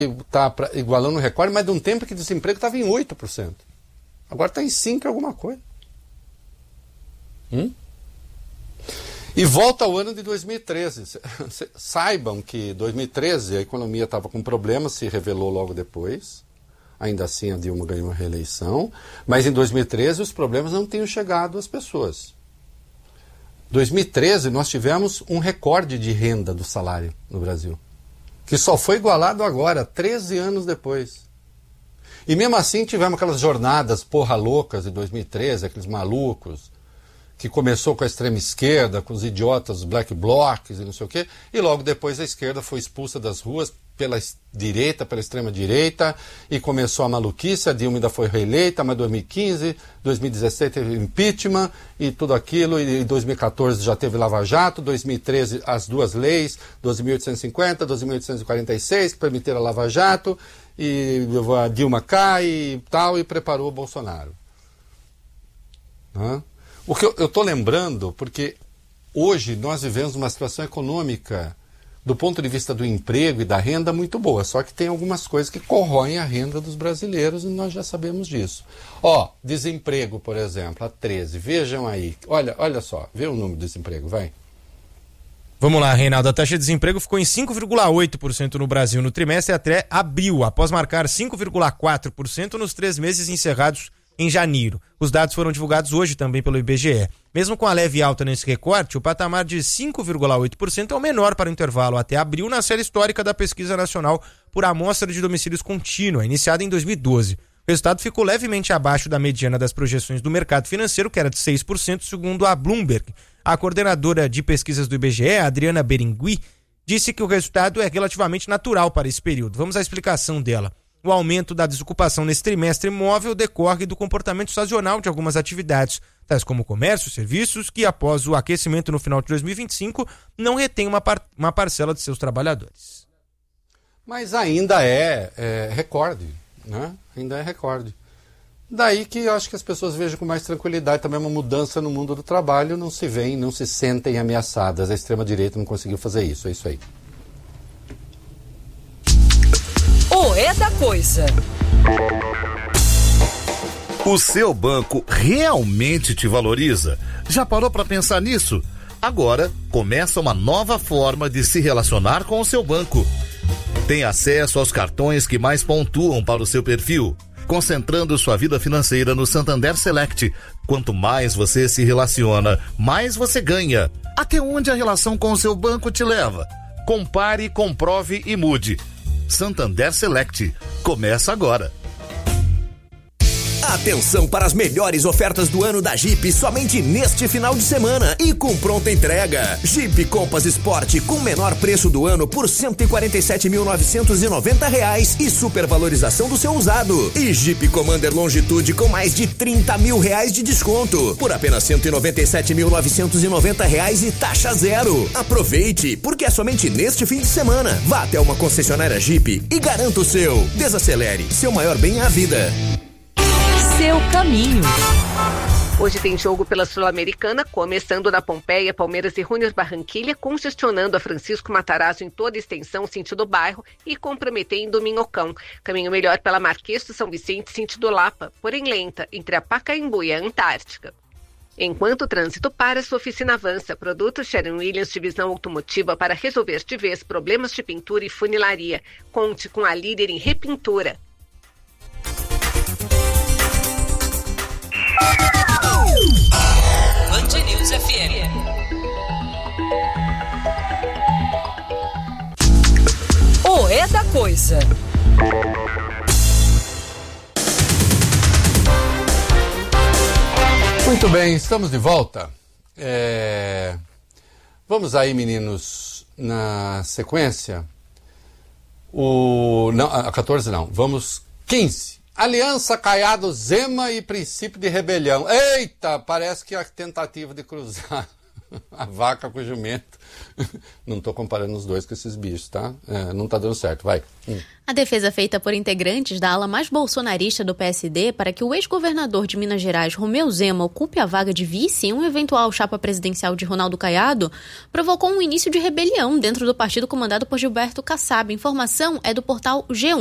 está igualando o recorde, mas de um tempo que o desemprego estava em 8%. Agora está em 5% alguma coisa. E volta ao ano de 2013. Saibam que 2013 a economia estava com problemas, se revelou logo depois. Ainda assim a Dilma ganhou a reeleição. Mas em 2013 os problemas não tinham chegado às pessoas. 2013 nós tivemos um recorde de renda do salário no Brasil, que só foi igualado agora, 13 anos depois. E mesmo assim tivemos aquelas jornadas porra loucas de 2013, aqueles malucos, que começou com a extrema esquerda, com os idiotas, os black blocs e não sei o quê, e logo depois a esquerda foi expulsa das ruas pela direita, pela extrema direita, e começou a maluquice, a Dilma ainda foi reeleita, mas 2015, 2016 teve impeachment e tudo aquilo, e 2014 já teve Lava Jato, 2013 as duas leis, 12.850, 12.846, que permitiram a Lava Jato, e a Dilma cai e tal, e preparou o Bolsonaro. O que eu estou lembrando, porque hoje nós vivemos uma situação econômica, do ponto de vista do emprego e da renda, muito boa. Só que tem algumas coisas que corroem a renda dos brasileiros e nós já sabemos disso. Desemprego, por exemplo, a 13. Vejam aí. Olha só. Vê o número do desemprego, vai. Vamos lá, Reinaldo. A taxa de desemprego ficou em 5,8% no Brasil no trimestre até abril, após marcar 5,4% nos 3 meses encerrados em janeiro. Os dados foram divulgados hoje também pelo IBGE. Mesmo com a leve alta nesse recorte, o patamar de 5,8% é o menor para o intervalo até abril na série histórica da Pesquisa Nacional por Amostra de Domicílios Contínua, iniciada em 2012. O resultado ficou levemente abaixo da mediana das projeções do mercado financeiro, que era de 6%, segundo a Bloomberg. A coordenadora de pesquisas do IBGE, Adriana Berengui, disse que o resultado é relativamente natural para esse período. Vamos à explicação dela. O aumento da desocupação nesse trimestre móvel decorre do comportamento sazonal de algumas atividades, tais como comércio, serviços, que após o aquecimento no final de 2025 não retém uma parcela de seus trabalhadores. Mas ainda é recorde, né? Ainda é recorde. Daí que eu acho que as pessoas vejam com mais tranquilidade também uma mudança no mundo do trabalho, não se veem, não se sentem ameaçadas. A extrema-direita não conseguiu fazer isso, é isso aí. É da coisa. O seu banco realmente te valoriza? Já parou para pensar nisso? Agora começa uma nova forma de se relacionar com o seu banco. Tem acesso aos cartões que mais pontuam para o seu perfil, concentrando sua vida financeira no Santander Select. Quanto mais você se relaciona, mais você ganha. Até onde a relação com o seu banco te leva? Compare, comprove e mude. Santander Select. Começa agora. Atenção para as melhores ofertas do ano da Jeep somente neste final de semana e com pronta entrega. Jeep Compass Sport com menor preço do ano por R$ 147.990 e supervalorização do seu usado. E Jeep Commander Longitude com mais de R$30 mil de desconto por apenas R$ 197.990 e taxa zero. Aproveite, porque é somente neste fim de semana. Vá até uma concessionária Jeep e garanta o seu. Desacelere, seu maior bem é a vida. Seu caminho. Hoje tem jogo pela Sul-Americana, começando na Pompeia, Palmeiras e Junior Barranquilla, congestionando a Francisco Matarazzo em toda extensão, sentido bairro, e comprometendo o Minhocão. Caminho melhor pela Marquês do São Vicente, sentido Lapa, porém lenta, entre a Pacaembu e a Antártica. Enquanto o trânsito para, sua oficina avança. Produtos Sherwin-Williams, divisão automotiva para resolver de vez problemas de pintura e funilaria. Conte com a líder em repintura. Band News FM. É da coisa. Muito bem, estamos de volta. Vamos aí, meninos, na sequência. A 14 não, vamos 15. Aliança Caiado-Zema e princípio de rebelião. Eita, parece que a tentativa de cruzar A vaca com o jumento. Não estou comparando os dois com esses bichos, tá? Não está dando certo, vai. A defesa feita por integrantes da ala mais bolsonarista do PSD para que o ex-governador de Minas Gerais, Romeu Zema, ocupe a vaga de vice em um eventual chapa presidencial de Ronaldo Caiado, provocou um início de rebelião dentro do partido comandado por Gilberto Kassab. Informação é do portal G1.